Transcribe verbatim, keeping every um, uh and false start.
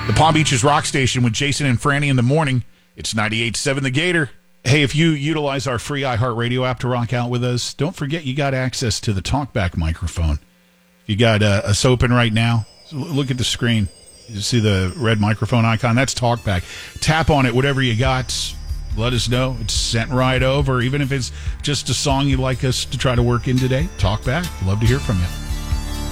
The Palm Beaches Rock Station with Jason and Franny in the morning. It's ninety-eight point seven The Gator. Hey, if you utilize our free iHeartRadio app to rock out with us, don't forget you got access to the TalkBack microphone. You got uh, us open right now. Look at the screen. You see the red microphone icon? That's TalkBack. Tap on it, whatever you got. Let us know. It's sent right over. Even if it's just a song you'd like us to try to work in today, TalkBack. Love to hear from you.